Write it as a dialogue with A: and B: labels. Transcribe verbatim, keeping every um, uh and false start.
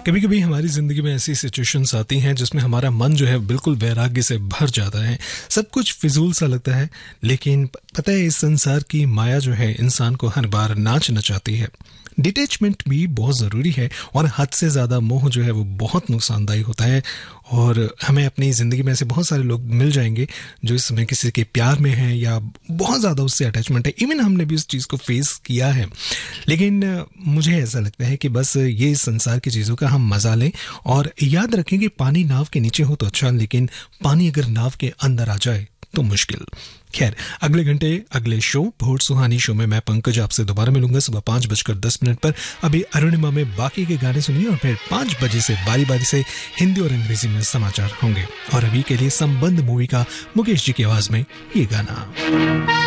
A: कभी कभी हमारी ज़िंदगी में ऐसी सिचुएशंस आती हैं जिसमें हमारा मन जो है बिल्कुल वैराग्य से भर जाता है, सब कुछ फिजूल सा लगता है। लेकिन पता है, इस संसार की माया जो है इंसान को हर बार नाच नचाती है। डिटैचमेंट भी बहुत ज़रूरी है और हद से ज़्यादा मोह जो है वो बहुत नुकसानदायी होता है। और हमें अपनी ज़िंदगी में ऐसे बहुत सारे लोग मिल जाएंगे जो इस समय किसी के प्यार में हैं या बहुत ज़्यादा उससे अटैचमेंट है। इवन हमने भी उस चीज़ को फेस किया है। लेकिन मुझे ऐसा लगता है कि बस ये इस संसार की चीज़ों का हम मज़ा लें और याद रखें कि पानी नाव के नीचे हो तो अच्छा, लेकिन पानी अगर नाव के अंदर आ जाए तो मुश्किल। खैर, अगले घंटे अगले शो भोर सुहानी शो में मैं पंकज आपसे दोबारा मिलूंगा सुबह पाँच बजकर दस मिनट पर। अभी अरुणिमा में बाकी के गाने सुनिए और फिर पाँच बजे से बारी बारी से हिंदी और अंग्रेजी में समाचार होंगे। और अभी के लिए संबंध मूवी का मुकेश जी की आवाज में ये गाना।